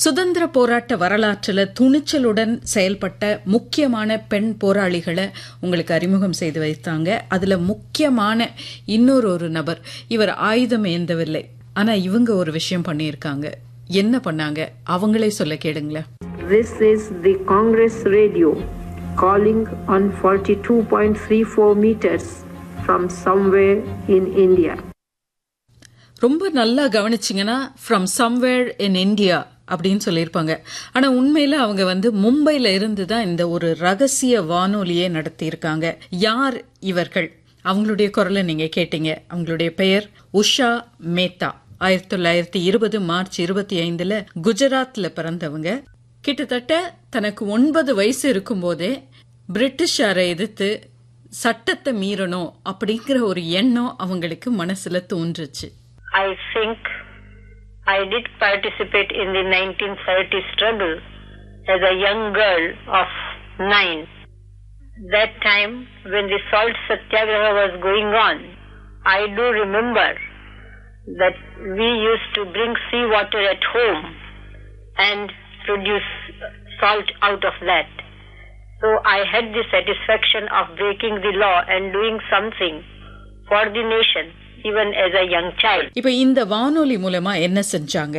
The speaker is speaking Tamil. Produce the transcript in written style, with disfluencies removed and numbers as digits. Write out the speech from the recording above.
சுதந்திர போராட்ட வரலாற்றில் துணிச்சலுடன் செயல்பட்ட முக்கியமான பெண் போராளிகளை உங்களுக்கு அறிமுகம் செய்து வைத்தாங்க. அதுல முக்கியமான இன்னொரு நபர், இவர் ஆயுதம் ஏந்தவில்லை, ஆனா இவங்க ஒரு விஷயம் பண்ணியிருக்காங்க. என்ன பண்ணாங்க அவங்களே சொல்ல கேளுங்களேன். This is the Congress radio calling on 42.34 meters from somewhere in India. ரொம்ப நல்லா கவனிச்சிங்கன்னா ஃப்ரம் சம்வேர் இன் இந்தியா அப்படின்னு சொல்லியிருப்பாங்க. ஆனா உண்மையில அவங்க மும்பைல இருந்து தான் இந்த ஒரு ரகசிய வானொலியே நடத்தியிருக்காங்க. யார் இவர்கள்? அவங்களுடைய குரலை நீங்க கேட்டீங்க. அவங்களுடைய பெயர் உஷா மேத்தா. 1920 மார்ச் 25 குஜராத்ல பிறந்தவங்க. கிட்டத்தட்ட தனக்கு 9 வயசு இருக்கும்போதே பிரிட்டிஷாரை எதிர்த்து சட்டத்தை மீறணும் அப்படிங்கிற ஒரு எண்ணம் அவங்களுக்கு மனசுல தோன்றுச்சு. I think I did participate in the 1930 struggle as a young girl of 9. That time when the salt satyagraha was going on, I do remember that we used to bring sea water at home and produce salt out of that. So I had the satisfaction of breaking the law and doing something for the nation even as a young child. இப்ப இந்த வானொலி மூலமா என்ன செஞ்சாங்க?